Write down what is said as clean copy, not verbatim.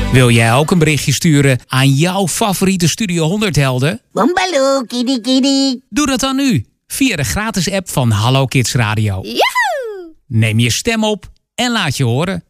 Wil jij ook een berichtje sturen aan jouw favoriete Studio 100 helden? Boombaloo, kitty kitty. Doe dat dan nu, via de gratis app van Hallo Kids Radio. Yahoo! Neem je stem op en laat je horen.